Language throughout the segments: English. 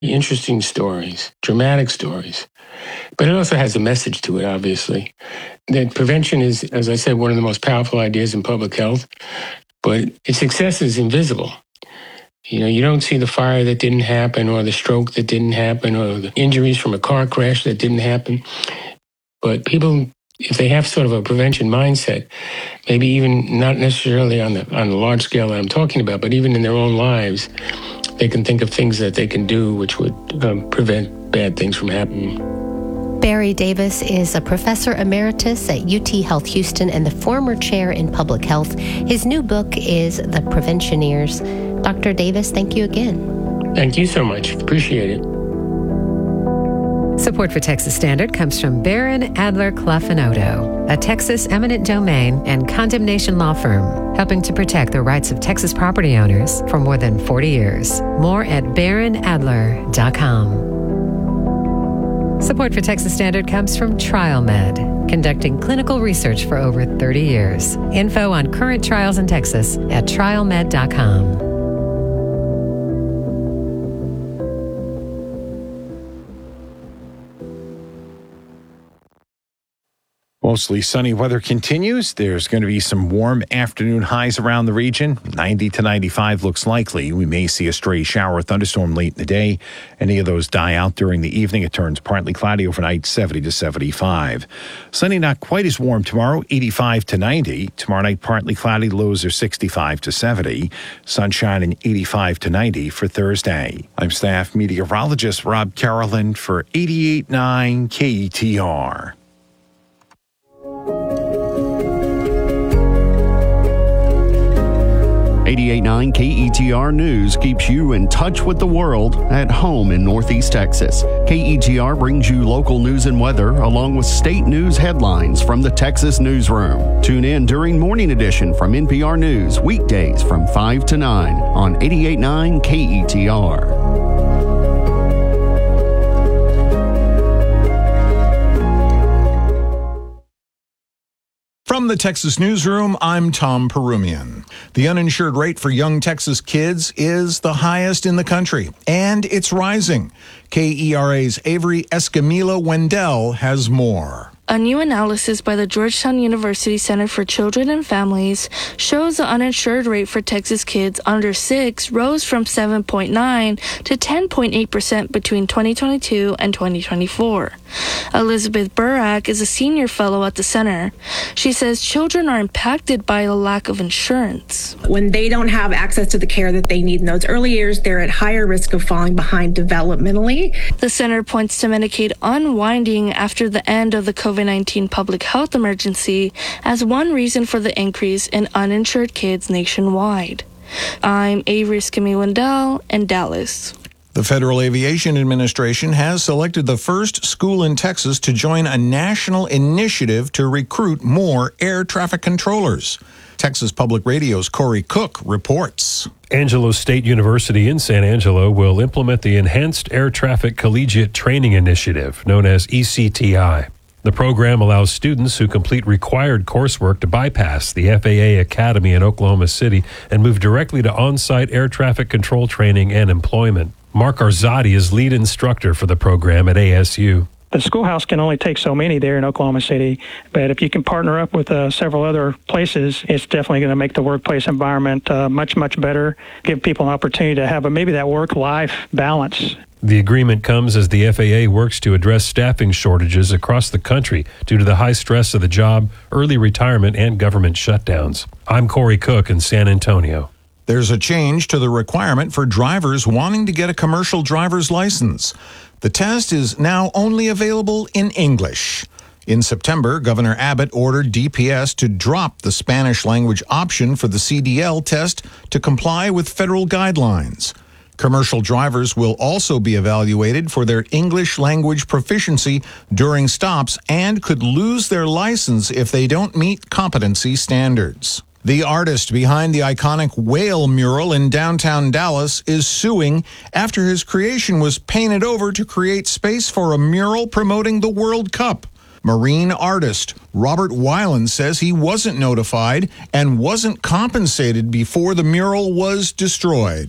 Interesting stories, dramatic stories. But it also has a message to it, obviously. That prevention is, as I said, one of the most powerful ideas in public health, but its success is invisible. You don't see the fire that didn't happen, or the stroke that didn't happen, or the injuries from a car crash that didn't happen. But people, if they have sort of a prevention mindset, maybe even not necessarily on the large scale that I'm talking about, but even in their own lives, they can think of things that they can do which would prevent bad things from happening. Barry Davis is a professor emeritus at UT Health Houston and the former chair in public health. His new book is The Preventioneers. Dr. Davis, thank you again. Thank you so much. Appreciate it. Support for Texas Standard comes from Barron, Adler, Clough & Odo, a Texas eminent domain and condemnation law firm, helping to protect the rights of Texas property owners for more than 40 years. More at barronadler.com. Support for Texas Standard comes from TrialMed, conducting clinical research for over 30 years. Info on current trials in Texas at trialmed.com. Mostly sunny weather continues. There's going to be some warm afternoon highs around the region. 90 to 95 looks likely. We may see a stray shower or thunderstorm late in the day. Any of those die out during the evening. It turns partly cloudy overnight, 70 to 75. Sunny, not quite as warm tomorrow, 85 to 90. Tomorrow night, partly cloudy, lows are 65 to 70. Sunshine and 85 to 90 for Thursday. I'm staff meteorologist Rob Carolyn for 88.9 KETR. 88.9 KETR News keeps you in touch with the world at home in Northeast Texas. KETR brings you local news and weather along with state news headlines from the Texas newsroom. Tune in during Morning Edition from NPR News, weekdays from 5 to 9 on 88.9 KETR. From the Texas Newsroom, I'm Tom Perumian. The uninsured rate for young Texas kids is the highest in the country, and it's rising. KERA's Avery Escamilla Wendell has more. A new analysis by the Georgetown University Center for Children and Families shows the uninsured rate for Texas kids under 6 rose from 7.9 to 10.8% between 2022 and 2024. Elizabeth Burak is a senior fellow at the center. She says children are impacted by a lack of insurance. When they don't have access to the care that they need in those early years, they're at higher risk of falling behind developmentally. The center points to Medicaid unwinding after the end of the COVID-19 public health emergency as one reason for the increase in uninsured kids nationwide. I'm Avery Escamilla Wendell in Dallas. The Federal Aviation Administration has selected the first school in Texas to join a national initiative to recruit more air traffic controllers. Texas Public Radio's Corey Cook reports. Angelo State University in San Angelo will implement the Enhanced Air Traffic Collegiate Training Initiative, known as ECTI. The program allows students who complete required coursework to bypass the FAA Academy in Oklahoma City and move directly to on-site air traffic control training and employment. Mark Arzadi is lead instructor for the program at ASU. The schoolhouse can only take so many there in Oklahoma City, but if you can partner up with several other places, it's definitely going to make the workplace environment much, much better, give people an opportunity to have maybe that work-life balance. The agreement comes as the FAA works to address staffing shortages across the country due to the high stress of the job, early retirement, and government shutdowns. I'm Corey Cook in San Antonio. There's a change to the requirement for drivers wanting to get a commercial driver's license. The test is now only available in English. In September, Governor Abbott ordered DPS to drop the Spanish language option for the CDL test to comply with federal guidelines. Commercial drivers will also be evaluated for their English language proficiency during stops and could lose their license if they don't meet competency standards. The artist behind the iconic whale mural in downtown Dallas is suing after his creation was painted over to create space for a mural promoting the World Cup. Marine artist Robert Weiland says he wasn't notified and wasn't compensated before the mural was destroyed.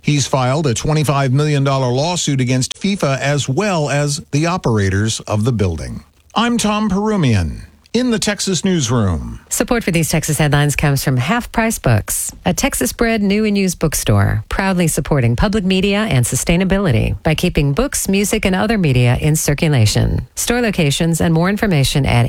He's filed a $25 million lawsuit against FIFA as well as the operators of the building. I'm Tom Perumian in the Texas Newsroom. Support for these Texas headlines comes from Half Price Books, a Texas-bred new and used bookstore, proudly supporting public media and sustainability by keeping books, music, and other media in circulation. Store locations and more information at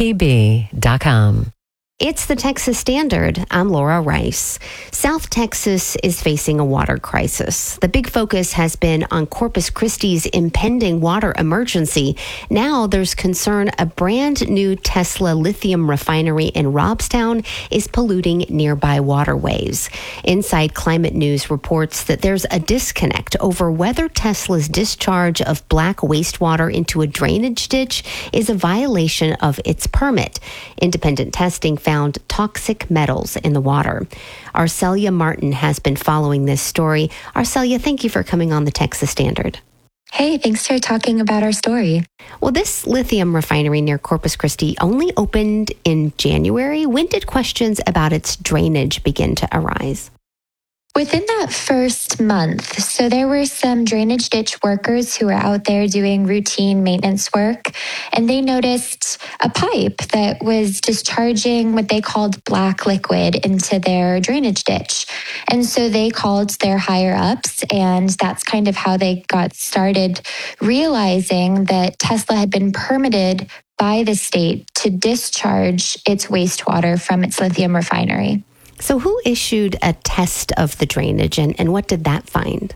hpb.com. It's the Texas Standard. I'm Laura Rice. South Texas is facing a water crisis. The big focus has been on Corpus Christi's impending water emergency. Now there's concern a brand new Tesla lithium refinery in Robstown is polluting nearby waterways. Inside Climate News reports that there's a disconnect over whether Tesla's discharge of black wastewater into a drainage ditch is a violation of its permit. Independent testing found toxic metals in the water. Arcelia Martin has been following this story. Arcelia, thank you for coming on the Texas Standard. Hey, thanks for talking about our story. Well, this lithium refinery near Corpus Christi only opened in January. When did questions about its drainage begin to arise? Within that first month, so there were some drainage ditch workers who were out there doing routine maintenance work, and they noticed a pipe that was discharging what they called black liquid into their drainage ditch. And so they called their higher ups, and that's kind of how they got started realizing that Tesla had been permitted by the state to discharge its wastewater from its lithium refinery. So who issued a test of the drainage and what did that find?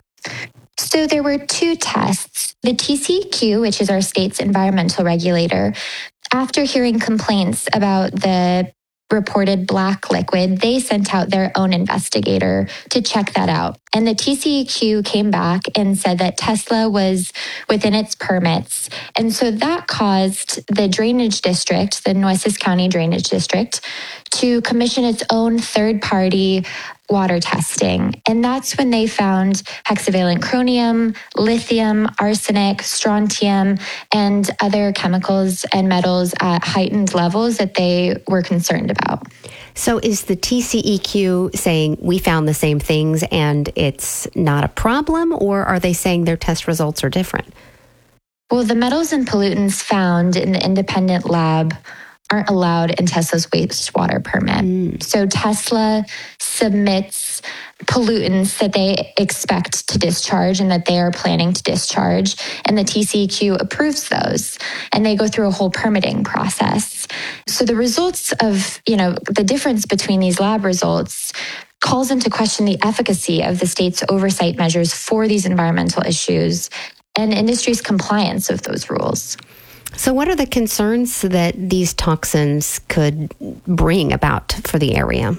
So there were two tests. The TCEQ, which is our state's environmental regulator, after hearing complaints about the reported black liquid, they sent out their own investigator to check that out. And the TCEQ came back and said that Tesla was within its permits. And so that caused the drainage district, the Nueces County Drainage District, to commission its own third-party water testing. And that's when they found hexavalent chromium, lithium, arsenic, strontium, and other chemicals and metals at heightened levels that they were concerned about. So is the TCEQ saying we found the same things and it's not a problem, or are they saying their test results are different? Well, the metals and pollutants found in the independent lab aren't allowed in Tesla's wastewater permit. So Tesla submits pollutants that they expect to discharge and that they are planning to discharge, and the TCEQ approves those, and they go through a whole permitting process. So the results of, the difference between these lab results calls into question the efficacy of the state's oversight measures for these environmental issues and industry's compliance of those rules. So what are the concerns that these toxins could bring about for the area?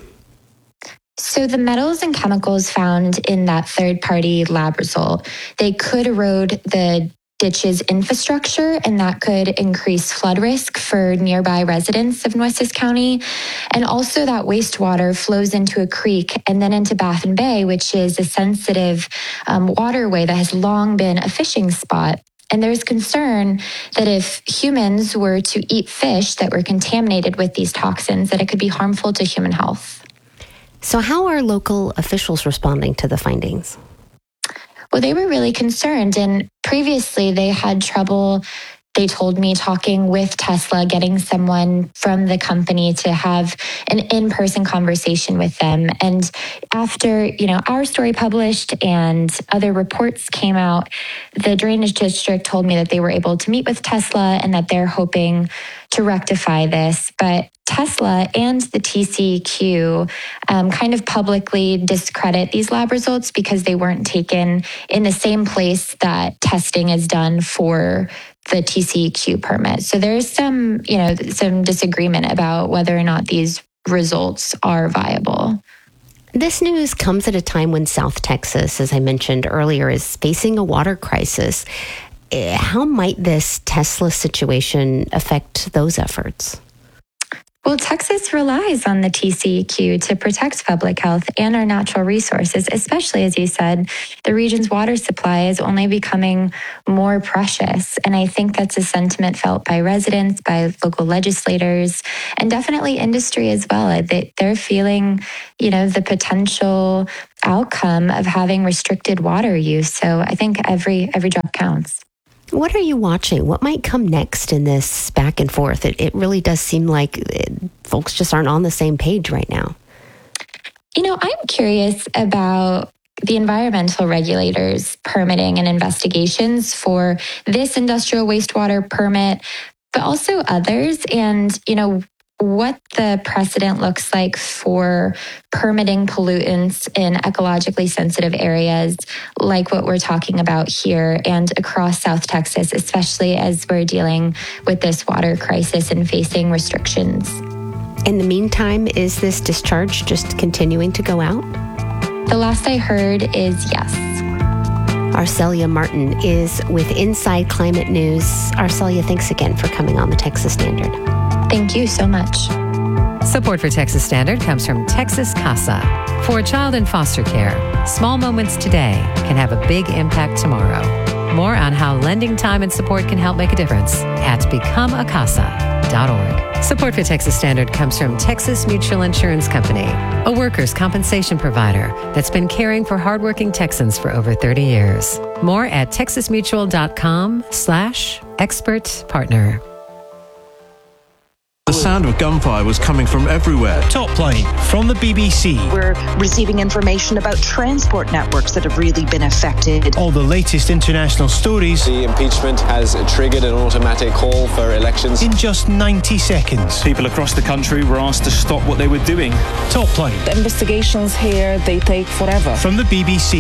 So the metals and chemicals found in that third-party lab result, they could erode the ditch's infrastructure, and that could increase flood risk for nearby residents of Nueces County. And also that wastewater flows into a creek and then into Baffin Bay, which is a sensitive waterway that has long been a fishing spot. And there's concern that if humans were to eat fish that were contaminated with these toxins, that it could be harmful to human health. So how are local officials responding to the findings? Well, they were really concerned. And previously they had trouble, they told me, talking with Tesla, getting someone from the company to have an in-person conversation with them. And after, our story published and other reports came out, the drainage district told me that they were able to meet with Tesla and that they're hoping to rectify this. But Tesla and the TCEQ kind of publicly discredit these lab results because they weren't taken in the same place that testing is done for the TCEQ permit. So there's some disagreement about whether or not these results are viable. This news comes at a time when South Texas, as I mentioned earlier, is facing a water crisis. How might this Tesla situation affect those efforts? Well, Texas relies on the TCEQ to protect public health and our natural resources, especially, as you said, the region's water supply is only becoming more precious. And I think that's a sentiment felt by residents, by local legislators, and definitely industry as well. They're feeling, the potential outcome of having restricted water use. So I think every drop counts. What are you watching? What might come next in this back and forth? It really does seem like folks just aren't on the same page right now. I'm curious about the environmental regulators' permitting and investigations for this industrial wastewater permit, but also others, and, what the precedent looks like for permitting pollutants in ecologically sensitive areas like what we're talking about here and across South Texas, especially as we're dealing with this water crisis and facing restrictions. In the meantime, is this discharge just continuing to go out? The last I heard is yes. Arcelia Martin is with Inside Climate News. Arcelia, thanks again for coming on the Texas Standard. Thank you so much. Support for Texas Standard comes from Texas Casa. For a child in foster care, small moments today can have a big impact tomorrow. More on how lending time and support can help make a difference at becomeacasa.org. Support for Texas Standard comes from Texas Mutual Insurance Company, a workers' compensation provider that's been caring for hardworking Texans for over 30 years. More at texasmutual.com/expert partner. The sound of gunfire was coming from everywhere. Top Plane from the BBC. We're receiving information about transport networks that have really been affected. All the latest international stories. The impeachment has triggered an automatic call for elections. In just 90 seconds. People across the country were asked to stop what they were doing. Top Plane. The investigations here, they take forever. From the BBC.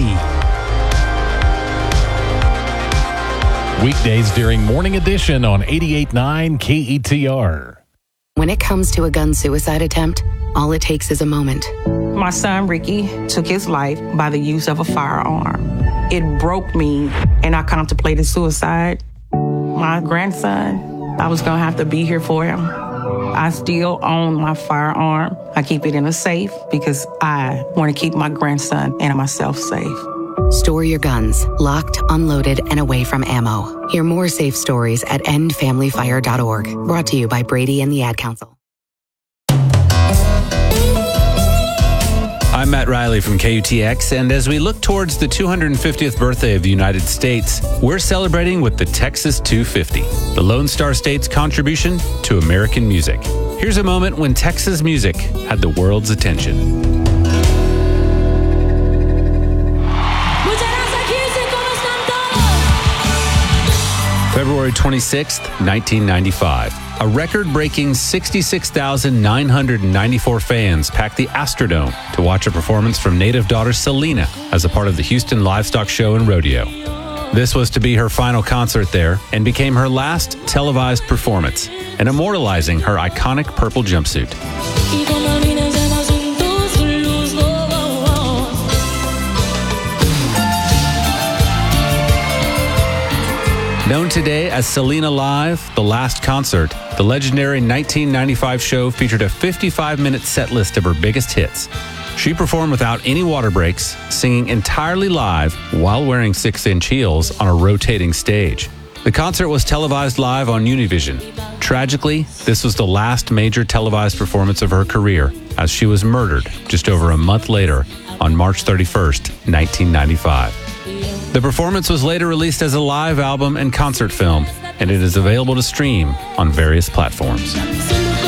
Weekdays during Morning Edition on 88.9 KETR. When it comes to a gun suicide attempt, all it takes is a moment. My son, Ricky, took his life by the use of a firearm. It broke me, and I contemplated suicide. My grandson, I was going to have to be here for him. I still own my firearm. I keep it in a safe because I want to keep my grandson and myself safe. Store your guns, locked, unloaded, and away from ammo. Hear more safe stories at endfamilyfire.org. Brought to you by Brady and the Ad Council. I'm Matt Riley from KUTX, and as we look towards the 250th birthday of the United States, we're celebrating with the Texas 250, the Lone Star State's contribution to American music. Here's a moment when Texas music had the world's attention. February 26th, 1995. A record-breaking 66,994 fans packed the Astrodome to watch a performance from native daughter Selena as a part of the Houston Livestock Show and Rodeo. This was to be her final concert there and became her last televised performance, and immortalizing her iconic purple jumpsuit. Known today as Selena Live, The Last Concert, the legendary 1995 show featured a 55-minute set list of her biggest hits. She performed without any water breaks, singing entirely live while wearing 6-inch heels on a rotating stage. The concert was televised live on Univision. Tragically, this was the last major televised performance of her career, as she was murdered just over a month later on March 31st, 1995. The performance was later released as a live album and concert film, and it is available to stream on various platforms.